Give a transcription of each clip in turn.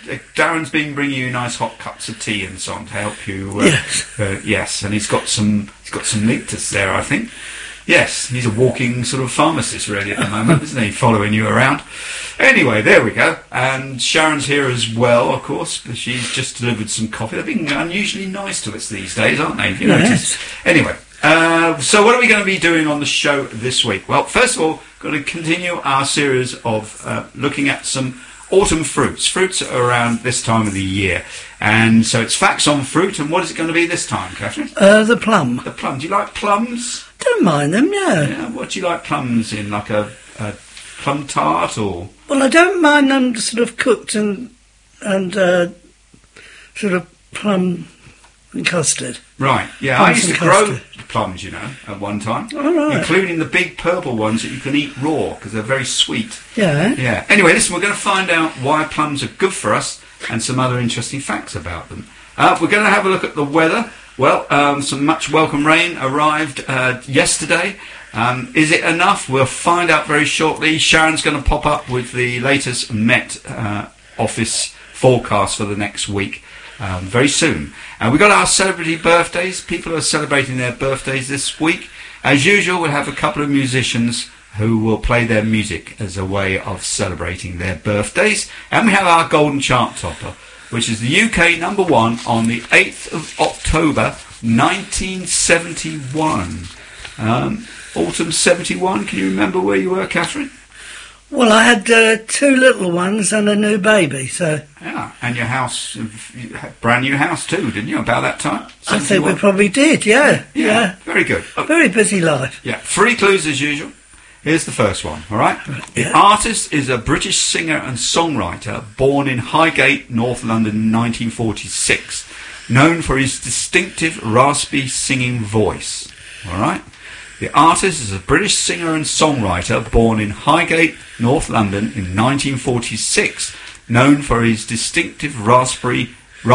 Darren's been bringing you nice hot cups of tea and so on to help you. Yes. Yes, and he's got some linctus there, I think. Yes, he's a walking sort of pharmacist really at the moment, isn't he? Following you around. Anyway, there we go. And Sharon's here as well, of course. She's just delivered some coffee. They're being unusually nice to us these days, aren't they? You notice? Anyway, so what are we going to be doing on the show this week? Well, first of all, we're going to continue our series of looking at some autumn fruits. Fruits are around this time of the year. And so it's facts on fruit. And what is it going to be this time, Catherine? The plum. The plum. Do you like plums? Don't mind them, yeah. What do you like plums in? Like a plum tart or? Well, I don't mind them sort of cooked and sort of plum and custard. Right, yeah. I used to grow plums, you know, at one time. Oh, right. Including the big purple ones that you can eat raw because they're very sweet. Yeah. Yeah. Anyway, listen, we're going to find out why plums are good for us and some other interesting facts about them. We're going to have a look at the weather. Well, some much welcome rain arrived yesterday. Is it enough? We'll find out very shortly. Sharon's going to pop up with the latest Met Office forecast for the next week very soon. We've got our celebrity birthdays. People are celebrating their birthdays this week. As usual, we'll have a couple of musicians who will play their music as a way of celebrating their birthdays. And we have our golden chart topper, which is the UK number 1 on the 8th of October 1971. Autumn 71, can you remember where you were, Catherine? Well, I had 2 little ones and a new baby, so... Yeah, and your house, you had a brand new house too, didn't you, about that time? 71? I think we probably did, yeah. Yeah, very good. Very busy life. Yeah, 3 clues as usual. Here's the first one, all right? The Yeah. artist is a British singer and songwriter born in Highgate, North London in 1946, known for his distinctive raspy singing voice, all right? The artist is a British singer and songwriter born in Highgate, North London in 1946, known for his distinctive raspy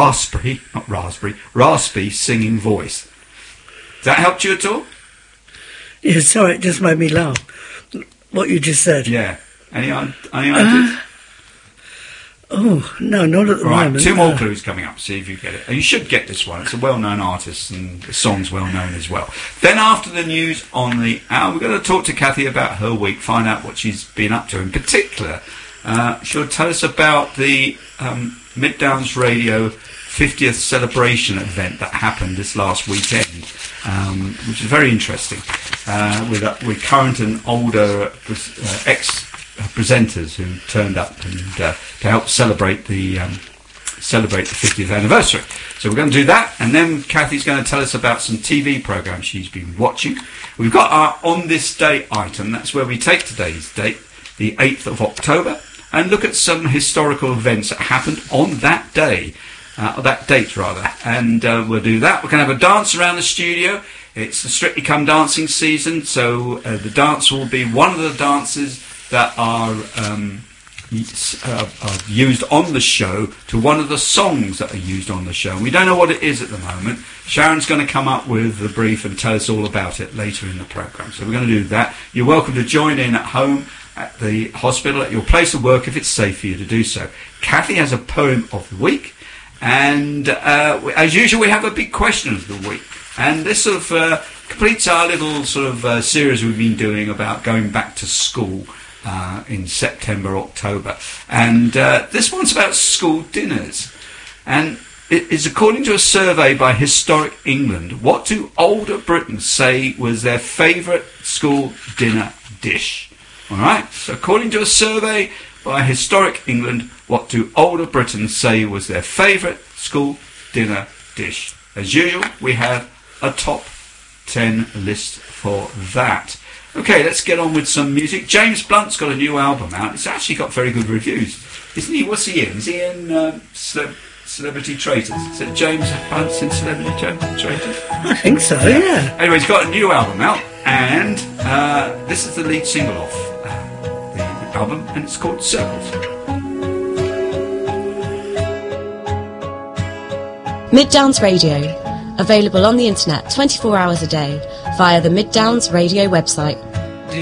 singing voice. Does that help you at all? Yeah, sorry, it just made me laugh. What you just said. Yeah. Any ideas? Oh, no, not at the Right, moment. 2 more clues coming up, see if you get it. And you should get this one, it's a well-known artist and the song's well-known as well. Then after the news on the hour, we're going to talk to Kathy about her week, find out what she's been up to. In particular, she'll tell us about the Mid Downs Radio 50th celebration event that happened this last weekend, which is very interesting, with current and older ex-presenters who turned up and to help celebrate the 50th anniversary. So we're going to do that, and then Kathy's going to tell us about some TV programmes she's been watching. We've got our On This Day item. That's where we take today's date, the 8th of October, and look at some historical events that happened on that day. That date rather, and we'll do that. We're going to have a dance around the studio. It's the Strictly Come Dancing season, so the dance will be one of the dances that are used on the show to one of the songs that are used on the show. We don't know what it is at the moment. Sharon's going to come up with the brief and tell us all about it later in the programme. So we're going to do that. You're welcome to join in at home, at the hospital, at your place of work if it's safe for you to do so. Kathy has a poem of the week. And as usual, we have a big question of the week. And this sort of completes our little sort of series we've been doing about going back to school in September, October. And this one's about school dinners. And it is according to a survey by Historic England. What do older Britons say was their favourite school dinner dish? All right. So according to a survey by Historic England, what do older Britons say was their favourite school dinner dish? As usual, we have a top 10 list for that. Okay, let's get on with some music. James Blunt's got a new album out. It's actually got very good reviews. Isn't he? What's he in? Is he in Celebrity Traitors? Is it James Blunt's in Celebrity Traitors? I think so, yeah. Anyway, he's got a new album out, and this is the lead single off the album, and it's called Circles. Mid Downs Radio, available on the internet 24 hours a day via the Mid Downs Radio website.